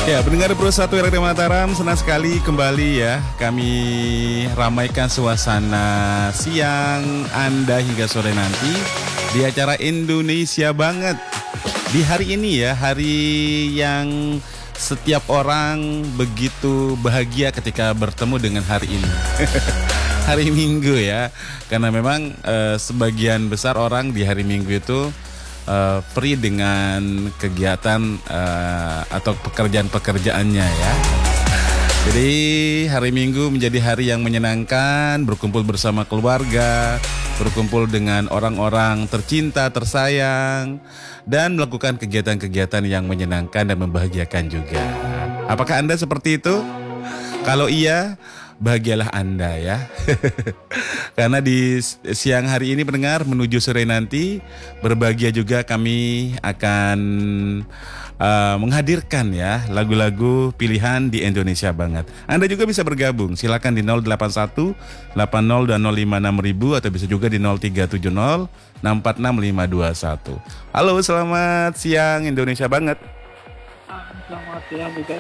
Ya, pendengar Pro 1 Radio Mataram, senang sekali kembali ya. Kami ramaikan suasana siang Anda hingga sore nanti di acara Indonesia Banget. Di hari ini ya, hari yang setiap orang begitu bahagia ketika bertemu dengan hari ini. Hari Minggu ya. Karena memang sebagian besar orang di hari Minggu itu free dengan kegiatan atau pekerjaan-pekerjaannya ya. Jadi hari Minggu menjadi hari yang menyenangkan, berkumpul bersama keluarga, berkumpul dengan orang-orang tercinta, tersayang, dan melakukan kegiatan-kegiatan yang menyenangkan dan membahagiakan juga. Apakah Anda seperti itu? Kalau iya, bahagialah Anda ya. Karena di siang hari ini pendengar menuju sore nanti berbahagia juga kami akan menghadirkan ya lagu-lagu pilihan di Indonesia Banget. Anda juga bisa bergabung, silakan di 081 80 dan 056.000 atau bisa juga di 0370 646 521. Halo, selamat siang Indonesia Banget. Selamat siang juga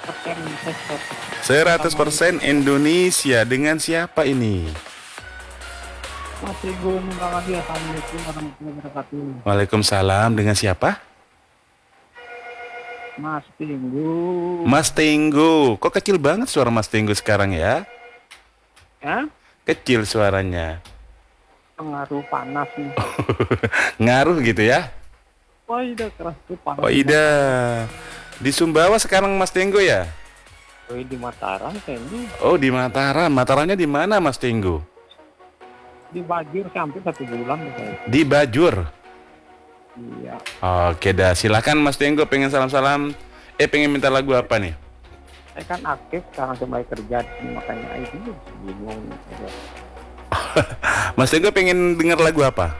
100% Indonesia. Dengan siapa ini? Masih gue minta lagi. Assalamualaikum warahmatullahi wabarakatuh. Waalaikumsalam. Dengan siapa? Mas Tinggu. Mas Tenggo. Kok kecil banget suara Mas Tenggo sekarang ya? Ya? Kecil suaranya. Pengaruh panas nih. Ngaruh gitu ya? Wah, ida keras tuh panas. Oh ida. Di Sumbawa sekarang Mas Tenggo ya? Oh, di Mataram kayaknya. Oh di Mataram. Mataramnya di mana Mas Tenggo? Di Bajur sampai 1 bulan misalnya. Di Bajur. Iya. Oke dah, silakan Mas Tenggo, pengen salam-salam. Pengen minta lagu apa nih? Saya kan aktif sekarang kembali kerja di sini, makanya itu bingung. Mas Tenggo pengen dengar lagu apa?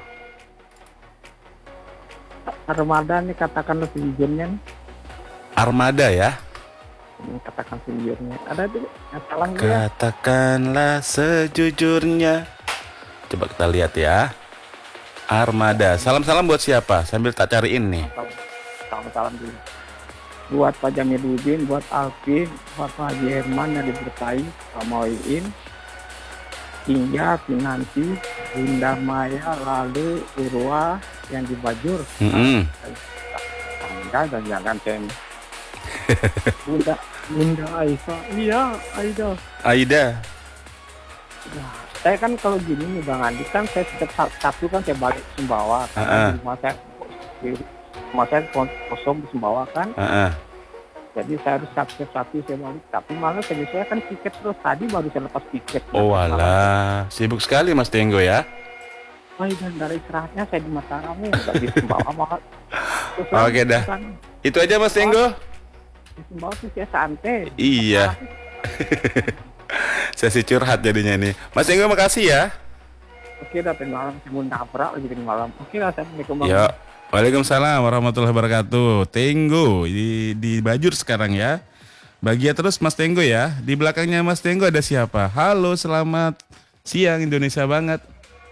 Ramadan nih, katakan lebih sejujurnya nih. Armada ya? Katakan sejujurnya. Ada tuh salah ya. Katakanlah sejujurnya. Coba kita lihat ya. Armada. Salam-salam buat siapa? Sambil tak cariin nih. Salam-salam dulu. Buat Pak Jamiluddin, buat Alvin, buat Pak Haji Herman yang diberkahi, Pak Mauin, hingga Pinanti, Bunda Maya, lalu Urwa yang di Bajur. Dan jangan cem. Bunda Aisyah. Iya, Aida. Nah, saya kan kalau gini nih Bang Andi, kan saya setiap Sabtu kan saya balik Sumbawa kan. Rumah saya kosong di Sumbawa kan. Jadi saya harus Sabtu saya balik. Tapi malah saya kan tiket terus. Tadi baru saya lepas tiket. Oh alah, sibuk sekali Mas Tenggo ya. Oh iya, dari istirahatnya saya di Mataram nih, di Sumbawa banget. Oke dah. Itu aja Mas Tenggo. Di Sumbawa tuh saya santai. Iya. Sesi curhat jadinya nih. Mas Tenggo makasih ya. Oke dah, malam saya mau nabrak lagi di malam. Oke lah, assalamualaikum. Ya. Waalaikumsalam warahmatullahi wabarakatuh. Tenggo di Bajur sekarang ya. Bahagia terus Mas Tenggo ya. Di belakangnya Mas Tenggo ada siapa? Halo, selamat siang Indonesia Banget.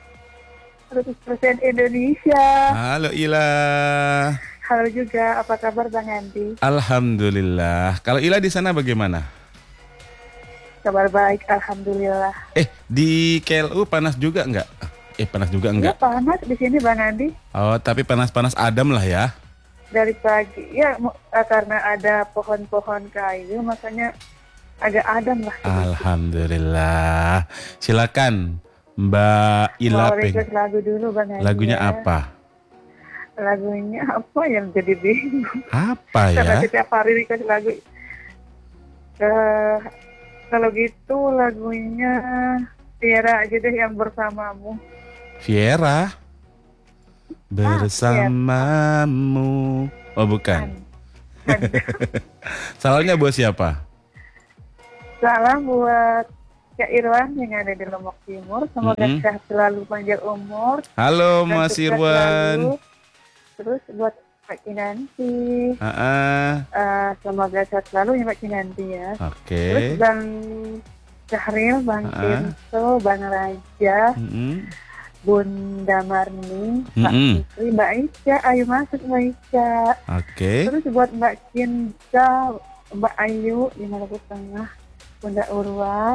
100% Indonesia. Halo Ila. Halo juga, apa kabar Bang Andi? Alhamdulillah. Kalau Ila di sana bagaimana? Kabar baik, alhamdulillah. Di KLU panas juga enggak? Panas juga enggak? Ya panas di sini Bang Andi. Oh, tapi panas-panas adem lah ya. Dari pagi, ya karena ada pohon-pohon kayu, makanya agak adem lah. Alhamdulillah. Silakan Mbak Ila. Mau request lagu dulu Bang Andi. Lagunya ya. apa? Lagunya apa yang jadi bingung? Apa ya? Karena setiap hari request lagu. Kalau gitu lagunya Tiara aja deh, yang bersamamu. Viera bersamamu. Oh bukan. Salamnya buat siapa? Salam buat Kak Irwan yang ada di Lombok Timur. Semoga sehat selalu, panjang umur. Halo Mas sukses Irwan. selalu. Terus buat Pak Kinanti. Semoga sehat selalu ya Pak Kinanti ya. Oke. Terus Bang Syahril, Bang Kinto, Bang Raja, Bunda Marni, Mbak Fitri, Mbak Isya, ayo masuk Mbak Isya. Oke. Terus buat Mbak Kinta, Mbak Ayu di Maluku Tengah, Bunda Urwa,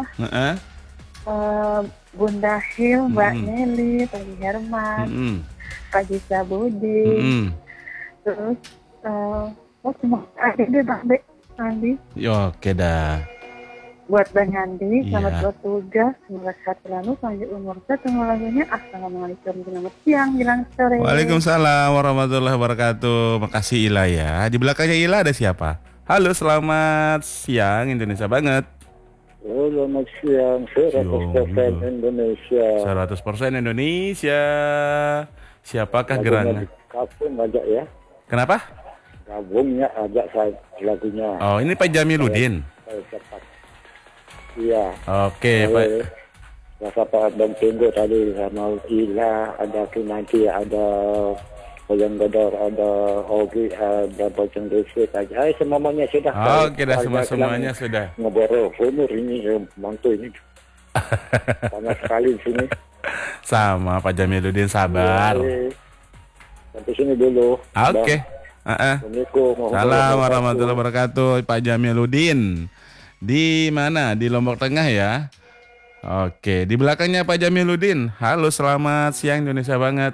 Bunda Hil, Mbak Nelly, Pak Herman, Pak Jisa Budi, terus semua adik deh Bang Andi. Oke dah. Buat Bang Andi, selamat Iya. bertugas, semoga sehat selalu, panjang umur. Saya tunggu lagunya. Assalamualaikum, selamat siang, bilang sore. Waalaikumsalam warahmatullahi wabarakatuh. Makasih Ila ya. Di belakangnya Ila ada siapa? Halo, selamat siang Indonesia banget. Selamat siang, 100% Indonesia. 100% Indonesia. Siapakah gerangan? Kapung ajak ya. Kenapa? Gabungnya ajak saya lagunya. Oh, ini Pak Jamiluddin. Saya cepat. Iya. Oke, Pak. Rasa Pak Bang Tenggo tadi sama Ila, ada Kinanti, ada Boyang Godor, ada Ogi, ada Bojong Desi aja. Semuanya sudah. Oke, dah semuanya sudah. Ngobrol umur ini mantu ini. Panas sekali di sini. Sama Pak Jamiluddin, sabar. Sampai sini dulu. Oke. Assalamualaikum. Salam warahmatullahi wabarakatuh, Pak Jamiluddin. Di mana? Di Lombok Tengah ya. Oke, di belakangnya Pak Jamiluddin. Halo, selamat siang Indonesia banget.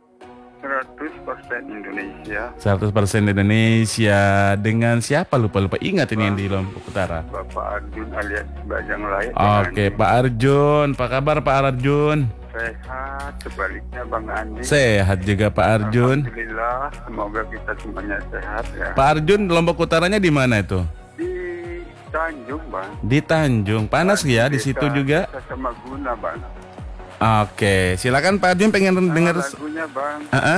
100% Indonesia. 100% Indonesia. Dengan siapa? Lupa ingat ini yang di Lombok Utara. Bapak Arjun alias Bajang Lain. Oke, Pak Arjun. Apa kabar Pak Arjun? Sehat, sebaliknya Bang Andi. Sehat juga Pak Arjun. Alhamdulillah, semoga kita semuanya sehat ya. Pak Arjun, Lombok Utaranya di mana itu? Di Tanjung Bang. Di Tanjung. Panas ya di situ juga? Desa Semaguna Bang. Oke, silakan Pak Arjun pengen dengar. Lagunya Bang.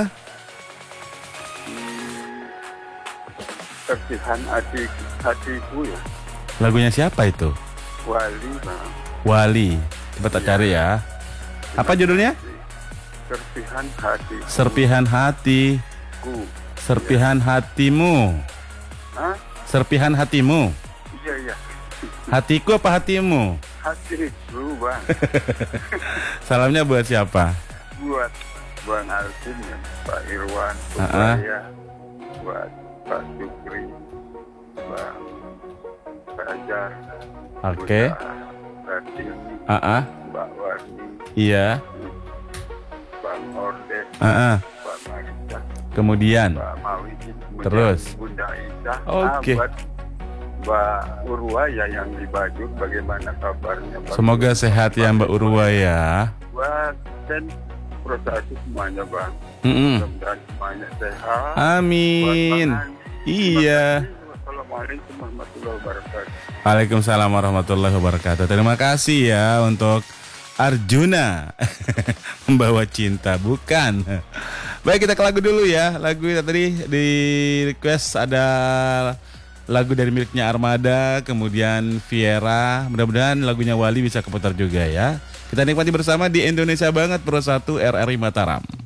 Tersihan hatiku ya. Lagunya siapa itu? Wali Bang. Wali. Coba tak cari ya. Apa judulnya? Serpihan hati. Serpihan hatiku. Serpihan hatimu. Hah? Serpihan hatimu. Iya. Hatiku apa hatimu? Hatiku Bang. Salamnya buat siapa? Buat Bang Alvin ya, Pak Irwan, saya, buat Pak Sukri, Bang Fajar, Oke. Ratini, Mbak Warni, Iya. Bang Orde, Pak Marisa, Kemudian. Pak Mawidin, Terus. Bunda Isa, Oke. buat Mbak Urwa ya yang di Bajur, bagaimana kabarnya? Pak? Semoga sehat ya Mbak Urwa ya. Buat dan proses semuanya Bang. Mudah-mudahan semuanya sehat. Amin. Buat Bang Andi, Iya. terima kasih. Wassalamualaikum warahmatullahi wabarakatuh. Waalaikumsalam warahmatullahi wabarakatuh. Terima kasih ya untuk Arjuna. Membawa cinta, bukan. Baik, kita ke lagu dulu ya. Lagu tadi di request ada lagu dari miliknya Armada, kemudian Viera. Mudah-mudahan lagunya Wali bisa keputar juga ya. Kita nikmati bersama di Indonesia Banget Pro 1 RRI Mataram.